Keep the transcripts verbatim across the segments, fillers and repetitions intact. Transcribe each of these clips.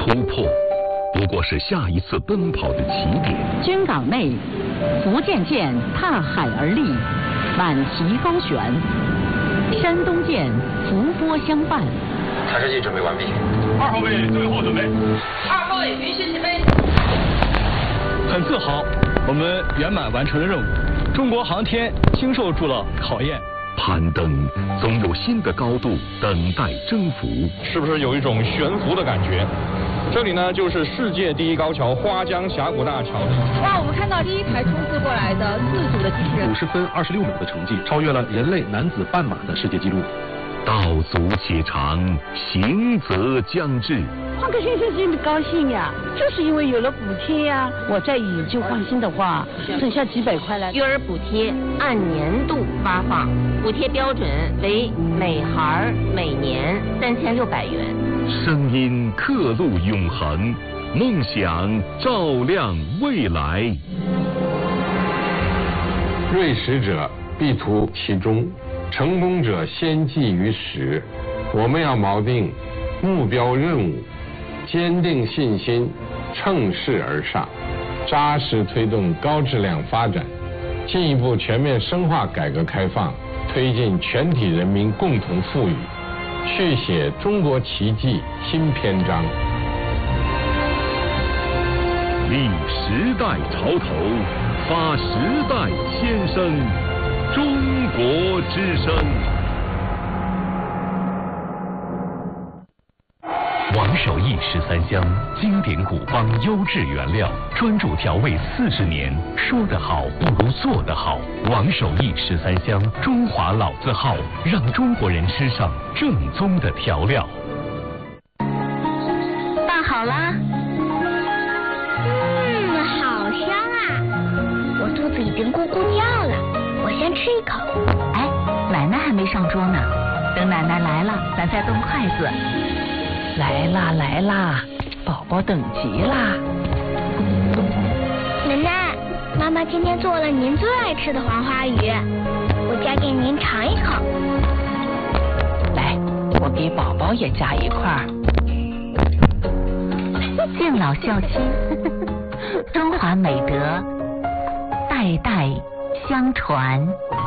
突破不过是下一次奔跑的起点。 军港内，福建舰踏海而立，满旗高悬；山东舰伏波相伴。 探视器准备完毕。 二号位最后准备。 二号位允许起飞。 很自豪，我们圆满完成了任务。中国航天经受住了考验。 攀登总有新的高度等待征服， 是不是有一种悬浮的感觉？这里呢，就是世界第一高桥花江峡谷大桥。 哇，我们看到第一排冲刺过来的四组的机器人， 五十分二十六秒的成绩，超越了人类男子半马的世界纪录。 道阻且长，行则将至。 换个先生心里高兴呀，就是因为有了补贴呀。我再以旧换新的话，省下几百块来。 育儿补贴按年度发放，补贴标准为每孩每年三千六百元。 声音刻录永恒，梦想照亮未来。 锐实者必图其中，成功者先记于始。我们要锚定目标任务，坚定信心，乘势而上，扎实推动高质量发展，进一步全面深化改革开放，推进全体人民共同富裕，续写中国奇迹新篇章。 立时代潮头，发时代先声，中国之声。王守义十三香，经典古方优质原料，专注调味四十年。说得好不如做得好。王守义十三香，中华老字号，让中国人吃上正宗的调料。 拌好啦。嗯，好香啊！我肚子已经咕咕叫了，我先吃一口。 哎，奶奶还没上桌呢，等奶奶来了，咱再动筷子。来啦来啦，宝宝等急啦！ 奶奶，妈妈今天做了您最爱吃的黄花鱼，我夹给您尝一口。 来，我给宝宝也夹一块。敬老孝亲，中华美德代代相传。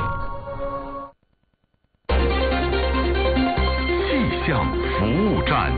气象服务站。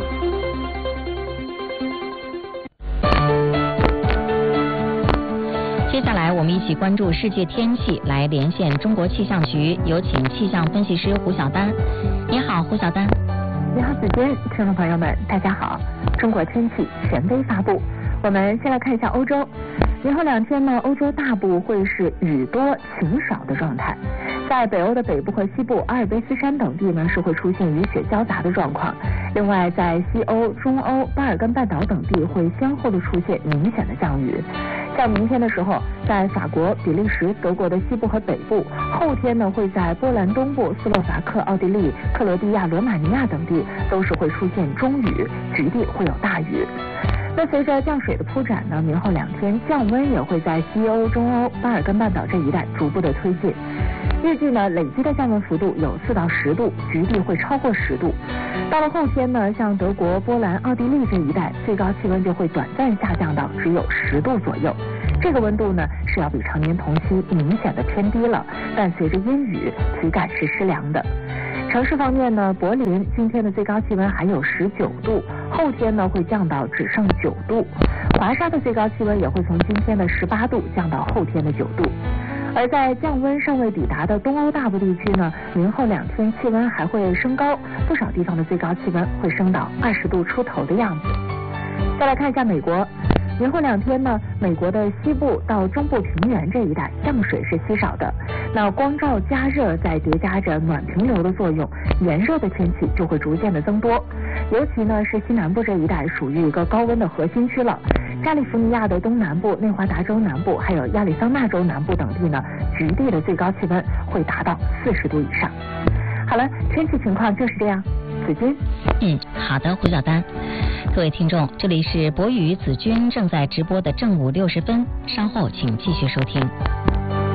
接下来我们一起关注世界天气，来连线中国气象局，有请气象分析师胡晓丹。你好，胡晓丹。 你好，子君，听众朋友们，大家好。中国天气权威发布，我们先来看一下欧洲。明后两天呢，欧洲大部会是雨多晴少的状态。在北欧的北部和西部，阿尔卑斯山等地呢是会出现雨雪交杂的状况。另外，在西欧、中欧、巴尔干半岛等地会先后的出现明显的降雨。像明天的时候，在法国、比利时、德国的西部和北部；后天呢，会在波兰东部、斯洛伐克、奥地利、克罗地亚、罗马尼亚等地都是会出现中雨，局地会有大雨。那随着降水的铺展呢，明后两天降温也会在西欧、中欧、巴尔干半岛这一带逐步的推进。预计呢，累积的降温幅度有四到十度，局地会超过十度。到了后天呢，像德国、波兰、奥地利这一带，最高气温就会短暂下降到只有十度左右。这个温度呢，是要比常年同期明显的偏低了，但随着阴雨，体感是湿凉的。城市方面呢，柏林今天的最高气温还有十九度，后天呢会降到只剩九度。华沙的最高气温也会从今天的十八度降到后天的九度。而在降温尚未抵达的东欧大部地区呢，明后两天气温还会升高，不少地方的最高气温会升到二十度出头的样子。再来看一下美国。明后两天呢，美国的西部到中部平原这一带降水是稀少的，那光照加热再叠加着暖平流的作用，炎热的天气就会逐渐的增多。尤其呢是西南部这一带属于一个高温的核心区了，加利福尼亚的东南部、内华达州南部还有亚利桑那州南部等地呢，局地的最高气温会达到四十度以上。好了，天气情况就是这样。子君， 嗯，好的，胡晓丹。各位听众，这里是博宇子君正在直播的正午六十分，稍后请继续收听。